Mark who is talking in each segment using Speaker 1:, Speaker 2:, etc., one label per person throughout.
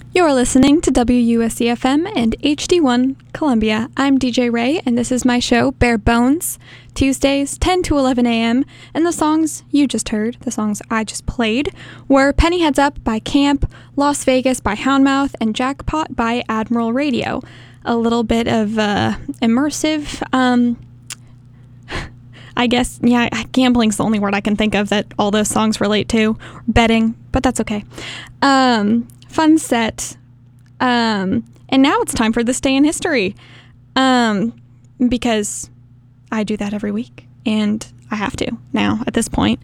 Speaker 1: You're listening to WUSC-FM and HD1 Columbia. I'm DJ Ray, and this is my show, Bare Bones, Tuesdays, 10 to 11 a.m., and the songs you just heard, the songs I just played, were Penny Heads Up by Camp, Las Vegas by Houndmouth, and Jackpot by Admiral Radio. A little bit of immersive, I guess, yeah, gambling's the only word I can think of that all those songs relate to. Betting, but that's okay. Fun set. And now it's time for This Day in History. Because I do that every week, and I have to now at this point.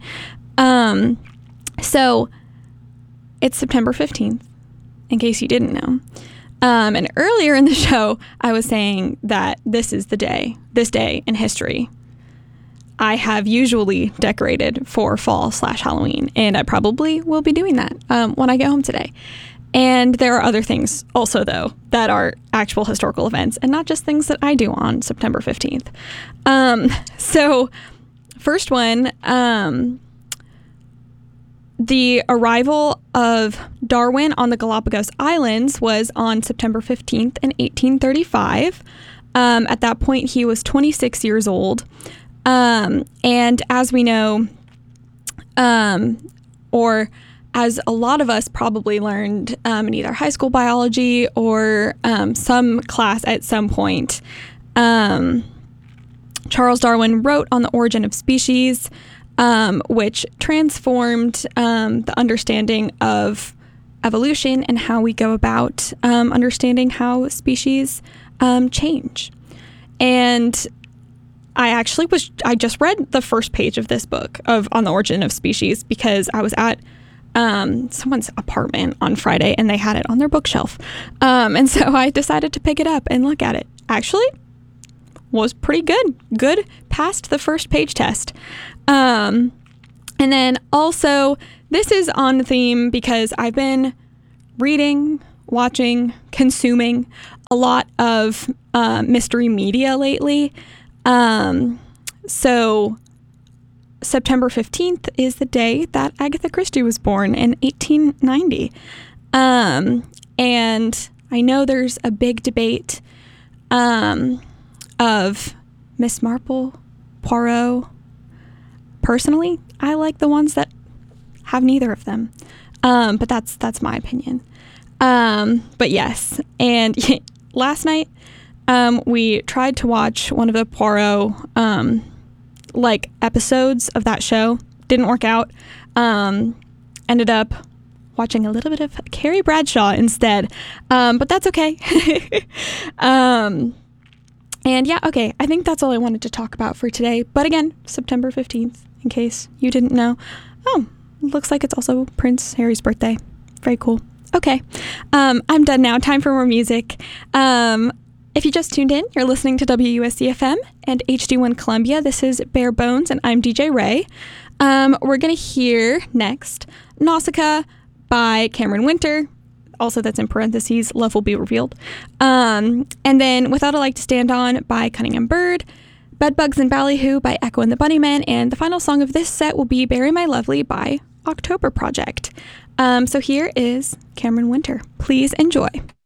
Speaker 1: So it's September 15th, in case you didn't know. And earlier in the show, I was saying that this day in history, I have usually decorated for fall/Halloween, and I probably will be doing that when I get home today. And there are other things also, though, that are actual historical events and not just things that I do on September 15th. So first one, the arrival of Darwin on the Galapagos Islands was on September 15th in 1835. At that point, he was 26 years old. And as we know, or as a lot of us probably learned in either high school biology or some class at some point, Charles Darwin wrote on the origin of species, which transformed the understanding of evolution and how we go about understanding how species change. And I just read the first page of this book On the Origin of Species because I was at someone's apartment on Friday and they had it on their bookshelf. And so I decided to pick it up and look at it. Actually, was pretty good. Passed the first page test. And then also, this is on theme because I've been reading, watching, consuming a lot of mystery media lately. So September 15th is the day that Agatha Christie was born in 1890. And I know there's a big debate of Miss Marple, Poirot. Personally, I like the ones that have neither of them. But that's my opinion. But yes, and last night we tried to watch one of the Poirot episodes of that show. Didn't work out. Ended up watching a little bit of Carrie Bradshaw instead. But that's okay. And yeah, okay. I think that's all I wanted to talk about for today. But again, September 15th, in case you didn't know. Oh, looks like it's also Prince Harry's birthday. Very cool. Okay. I'm done now. Time for more music. If you just tuned in, you're listening to WUSC-FM and HD1 Columbia. This is Bare Bones, and I'm DJ Ray. We're going to hear next Nausicaa by Cameron Winter. Also, that's in parentheses, Love Will Be Revealed. And then Without a Leg to Stand On by Cunningham Bird, Bedbugs and Ballyhoo by Echo and the Bunnymen, and the final song of this set will be Bury My Lovely by October Project. So here is Cameron Winter. Please enjoy.